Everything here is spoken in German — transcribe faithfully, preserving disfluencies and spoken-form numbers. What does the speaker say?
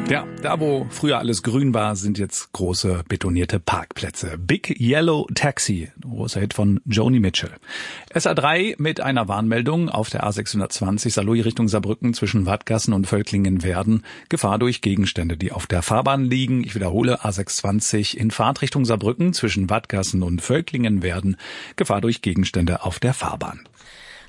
Ja, da wo früher alles grün war, sind jetzt große betonierte Parkplätze. Big Yellow Taxi, großer Hit von Joni Mitchell. S A drei mit einer Warnmeldung auf der A sechshundertzwanzig Saarlouis Richtung Saarbrücken zwischen Wattgassen und Völklingen-Werden. Gefahr durch Gegenstände, die auf der Fahrbahn liegen. Ich wiederhole, A sechshundertzwanzig in Fahrtrichtung Saarbrücken zwischen Wattgassen und Völklingen-Werden. Gefahr durch Gegenstände auf der Fahrbahn.